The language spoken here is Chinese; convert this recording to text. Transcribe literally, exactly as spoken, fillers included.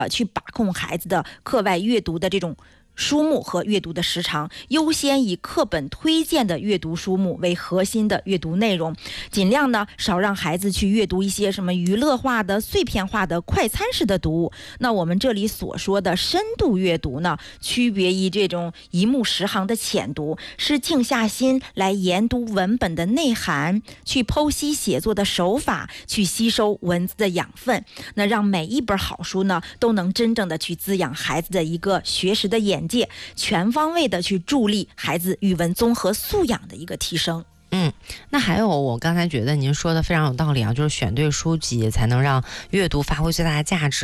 呃去把控孩子的课外阅读的这种书目和阅读的时长，优先以课本推荐的阅读书目为核心的阅读内容，尽量呢少让孩子去阅读一些什么娱乐化的、碎片化的、快餐式的读物。那我们这里所说的深度阅读呢，区别于这种一目十行的浅读，是静下心来研读文本的内涵，去剖析写作的手法，去吸收文字的养分，那让每一本好书呢都能真正的去滋养孩子的一个学识的眼界，全方位的去助力孩子语文综合素养的一个提升。 嗯，那还有我刚才觉得您说的非常有道理啊，就是选对书籍才能让阅读发挥最大的价值。